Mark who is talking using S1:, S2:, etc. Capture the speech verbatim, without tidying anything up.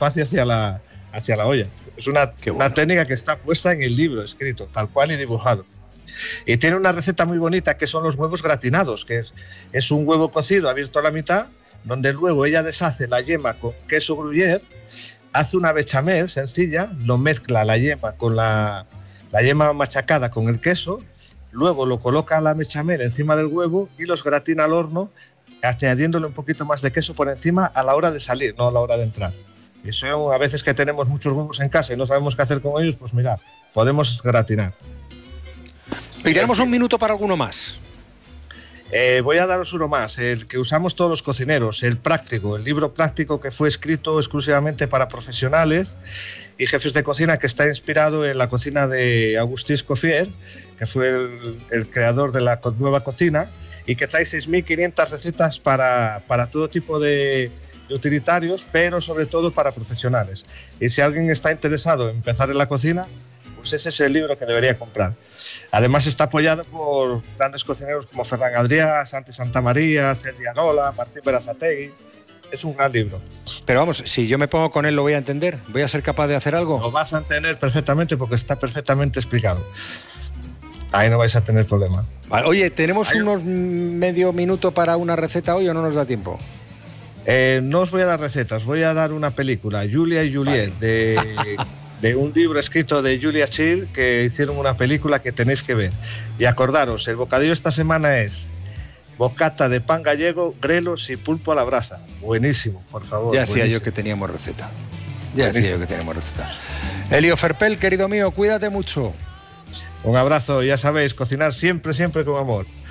S1: despacio hacia la, hacia la olla. Es una,
S2: bueno.
S1: una técnica que está puesta en el libro, escrito, tal cual y dibujado. Y tiene una receta muy bonita que son los huevos gratinados, que es, es un huevo cocido abierto a la mitad, donde luego ella deshace la yema con queso gruyère, hace una bechamel sencilla, lo mezcla la yema con la, la yema machacada con el queso, luego lo coloca la bechamel encima del huevo y los gratina al horno, añadiéndole un poquito más de queso por encima a la hora de salir, no a la hora de entrar. Y eso, a veces que tenemos muchos huevos en casa y no sabemos qué hacer con ellos, pues mirad, podemos gratinar.
S2: Y tenemos un minuto para alguno más.
S1: Eh, voy a daros uno más, el que usamos todos los cocineros, el práctico, el libro práctico que fue escrito exclusivamente para profesionales y jefes de cocina, que está inspirado en la cocina de Auguste Escoffier, que fue el, el creador de la nueva cocina, y que trae seis mil quinientas recetas para, para todo tipo de, de utilitarios, pero sobre todo para profesionales. Y si alguien está interesado en empezar en la cocina, pues ese es el libro que debería comprar. Además está apoyado por grandes cocineros como Ferran Adrià, Santi Santamaría, Sergi Arola, Martín Berasategui. Es un gran libro.
S2: Pero vamos, si yo me pongo con él, ¿lo voy a entender? ¿Voy a ser capaz de hacer algo?
S1: Lo vas a entender perfectamente porque está perfectamente explicado. Ahí no vais a tener problema.
S2: Vale, oye, ¿tenemos
S1: Hay...
S2: unos medio minuto para una receta hoy o no nos da tiempo?
S1: Eh, no os voy a dar recetas, voy a dar una película, Julia y Juliet, vale. de... de un libro escrito de Julia Child, que hicieron una película que tenéis que ver. Y acordaros, el bocadillo esta semana es bocata de pan gallego, grelos y pulpo a la brasa. Buenísimo, por favor.
S2: Ya decía
S1: buenísimo.
S2: yo que teníamos receta. Ya buenísimo. decía yo que teníamos receta. Elio Ferpel, querido mío, cuídate mucho.
S1: Un abrazo, ya sabéis, cocinar siempre, siempre con amor.